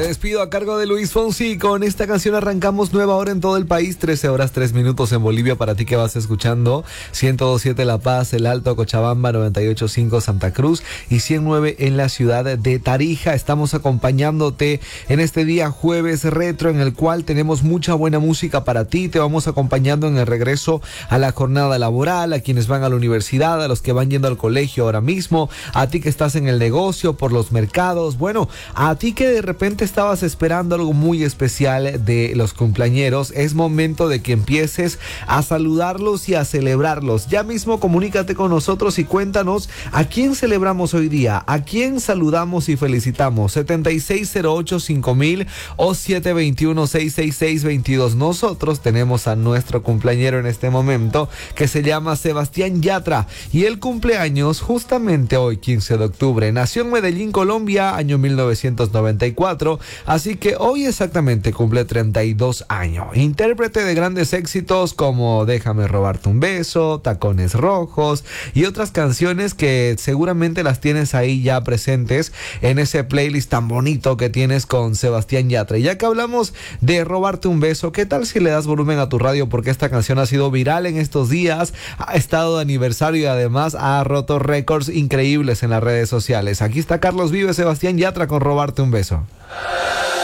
Me despido a cargo de Luis Fonsi. Con esta canción arrancamos nueva hora en todo el país, 13 horas 3 minutos en Bolivia. Para ti que vas escuchando 102.7 La Paz, El Alto, Cochabamba, 98.5 Santa Cruz y 109 en la ciudad de Tarija. Estamos acompañándote en este día jueves retro, en el cual tenemos mucha buena música para ti. Te vamos acompañando en el regreso a la jornada laboral, a quienes van a la universidad, a los que van yendo al colegio ahora mismo, a ti que estás en el negocio, por los mercados. Bueno, a ti que de repente estabas esperando algo muy especial de los cumpleañeros, es momento de que empieces a saludarlos y a celebrarlos. Ya mismo comunícate con nosotros y cuéntanos a quién celebramos hoy día, a quién saludamos y felicitamos. 7608-5000 o 721-666-22. Nosotros tenemos a nuestro cumpleañero en este momento, que se llama Sebastián Yatra, y él cumpleaños justamente hoy, 15 de octubre. Nació en Medellín, Colombia, año 1994. Así que hoy exactamente cumple 32 años. Intérprete de grandes éxitos como Déjame robarte un beso, Tacones rojos y otras canciones que seguramente las tienes ahí ya presentes en ese playlist tan bonito que tienes con Sebastián Yatra. Y ya que hablamos de robarte un beso, ¿qué tal si le das volumen a tu radio? Porque esta canción ha sido viral en estos días, ha estado de aniversario y además ha roto récords increíbles en las redes sociales. Aquí está Carlos Vives, Sebastián Yatra con Robarte un beso.